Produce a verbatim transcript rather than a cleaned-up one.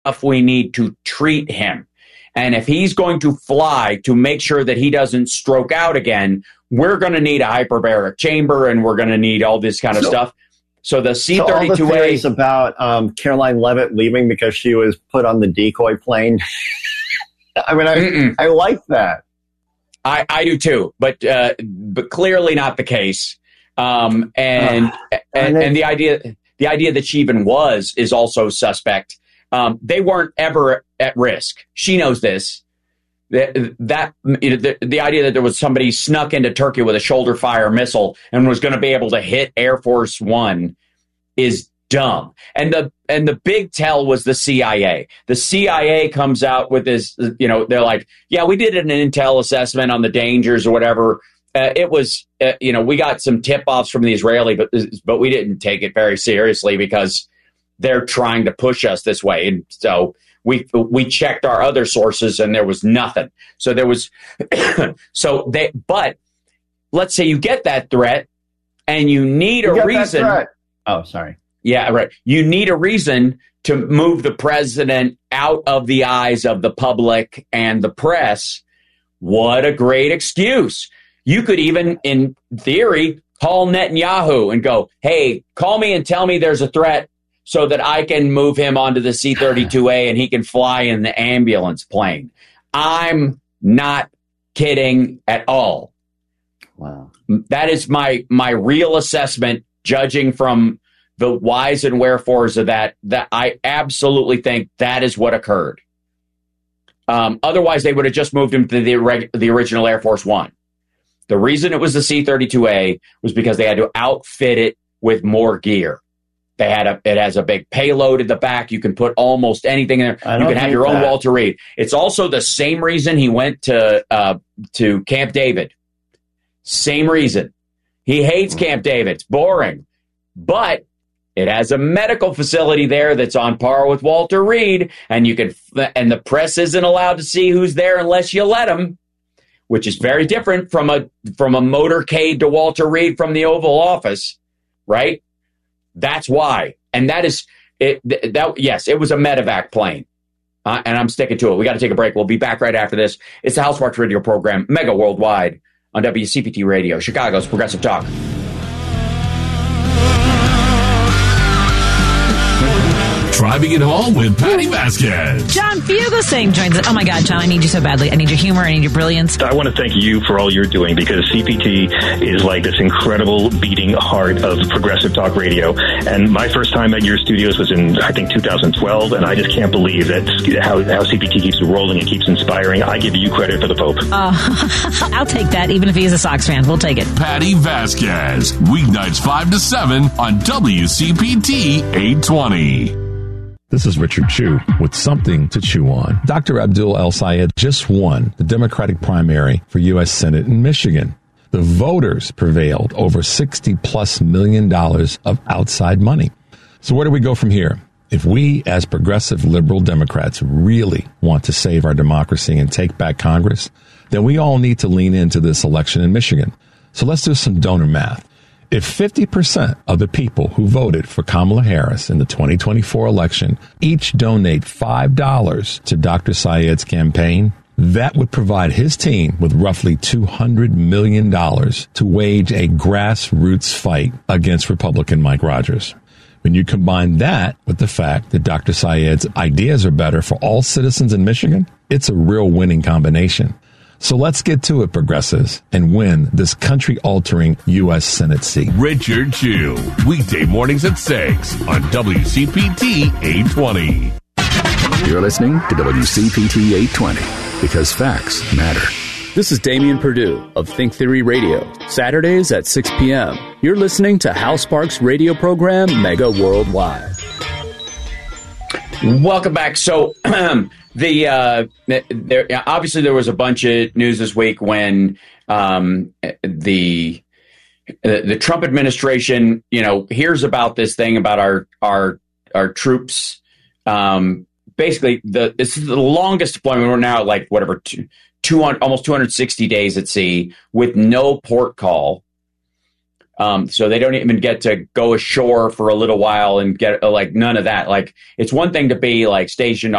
we need to treat him. And if he's going to fly to make sure that he doesn't stroke out again, we're going to need a hyperbaric chamber, and we're going to need all this kind of so, stuff. So the C thirty-two A... So all the theories about um, Caroline Leavitt leaving because she was put on the decoy plane. I mean, I, I like that. I, I do too, but uh, but clearly not the case. Um, and, uh, and and the idea the idea that she even was is also suspect. Um, they weren't ever at risk. She knows this. That, that the, the idea that there was somebody snuck into Turkey with a shoulder fire missile and was going to be able to hit Air Force One is dumb. And the and the big tell was the C I A. The C I A comes out with this, you know, they're like, yeah, we did an intel assessment on the dangers or whatever. Uh, it was, uh, you know, we got some tip-offs from the Israeli, but but we didn't take it very seriously because they're trying to push us this way. And so we we checked our other sources and there was nothing. So there was, so they, but let's say you get that threat and you need you a reason. Oh, sorry. Yeah, right. You need a reason to move the president out of the eyes of the public and the press. What a great excuse. You could even, in theory, call Netanyahu and go, hey, call me and tell me there's a threat so that I can move him onto the C thirty-two A and he can fly in the ambulance plane. I'm not kidding at all. Wow. That is my my real assessment, judging from the whys and wherefores of that, that I absolutely think that is what occurred. Um, otherwise, they would have just moved him to the, reg- the original Air Force One. The reason it was the C thirty-two A was because they had to outfit it with more gear. They had a, it has a big payload at the back. You can put almost anything in there. You can have your own that. Walter Reed. It's also the same reason he went to uh, to Camp David. Same reason. He hates Camp David. It's boring. But it has a medical facility there that's on par with Walter Reed, and you can and the press isn't allowed to see who's there unless you let them, which is very different from a from a motorcade to Walter Reed from the Oval Office, right? That's why. And that is, it. That yes, it was a medevac plane. Uh, and I'm sticking to it. We got to take a break. We'll be back right after this. It's the Housemarque Radio program, mega worldwide on W C P T Radio, Chicago's Progressive Talk. Driving it home with Patty Vasquez. John Fugelsang joins us. Oh my God, John, I need you so badly. I need your humor. I need your brilliance. I want to thank you for all you're doing, because C P T is like this incredible beating heart of progressive talk radio. And my first time at your studios was in, I think, two thousand twelve. And I just can't believe that how, how C P T keeps rolling and keeps inspiring. I give you credit for the Pope. Uh, I'll take that, even if he's a Sox fan. We'll take it. Patty Vasquez, weeknights five to seven on W C P T eight twenty. This is Richard Chew with something to chew on. Doctor Abdul El-Sayed just won the Democratic primary for U S Senate in Michigan. The voters prevailed over sixty plus million dollars of outside money. So where do we go from here? If we, as progressive liberal Democrats, really want to save our democracy and take back Congress, then we all need to lean into this election in Michigan. So let's do some donor math. If fifty percent of the people who voted for Kamala Harris in the twenty twenty-four election each donate five dollars to Doctor Sayed's campaign, that would provide his team with roughly two hundred million dollars to wage a grassroots fight against Republican Mike Rogers. When you combine that with the fact that Doctor Sayed's ideas are better for all citizens in Michigan, it's a real winning combination. So let's get to it, progressives, and win this country-altering U S Senate seat. Richard Chew, weekday mornings at six on W C P T eight twenty. You're listening to W C P T eight twenty, because facts matter. This is Damian Perdue of Think Theory Radio, Saturdays at six p.m. You're listening to Housemarque's radio program, Mega Worldwide. Welcome back. So the uh, there obviously there was a bunch of news this week when um, the the Trump administration, you know, hears about this thing about our our our troops. Um, basically, the this is the longest deployment. We're now at like whatever two, two hundred, almost two hundred sixty days at sea with no port call. Um, so they don't even get to go ashore for a little while and get uh, like none of that. Like it's one thing to be like stationed